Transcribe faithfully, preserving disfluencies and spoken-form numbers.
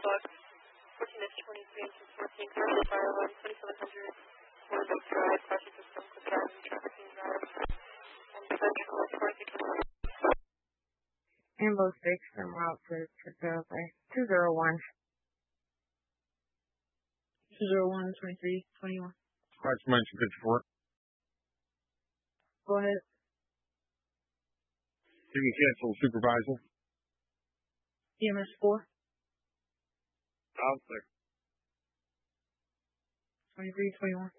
o'clock, fourteen S twenty-three and two fourteen, commercial fire alarm, twenty-seven hundred, Motorboat Drive, Classic System, Cook Avenue, Traffic and Drive, and Central, forty-six hundred. Ambo six from route to two zero one. two zero one, twenty-three, twenty-one. Class mention fifty-four. Go ahead. You can cancel supervisor. E M S four. I'll say. twenty-three, twenty-one.